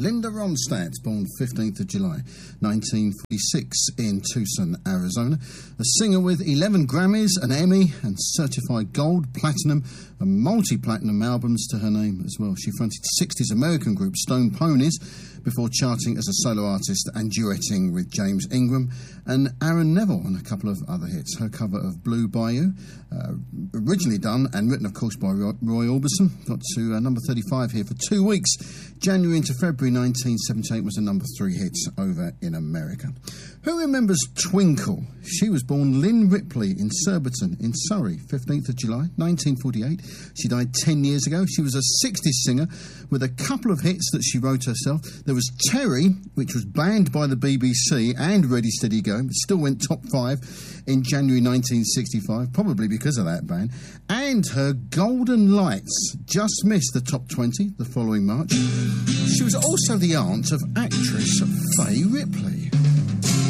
Linda Ronstadt, born 15th of July 1946 in Tucson, Arizona. A singer with 11 Grammys, an Emmy and certified gold, platinum and multi-platinum albums to her name as well. She fronted 60s American group Stone Ponies before charting as a solo artist and duetting with James Ingram and Aaron Neville on a couple of other hits. Her cover of Blue Bayou, originally done and written, of course, by Roy Orbison, got to number 35 here for 2 weeks. January into February 1978 was a number 3 hit over in America. Who remembers Twinkle? She was born Lynn Ripley in Surbiton in Surrey, 15th of July 1948. She died 10 years ago. She was a 60s singer with a couple of hits that she wrote herself. There was Terry, which was banned by the BBC, and Ready Steady Go, but still went top 5 in January 1965, probably because of that ban. And her Golden Lights just missed the top 20 the following March. She was also the aunt of actress Fay Ripley.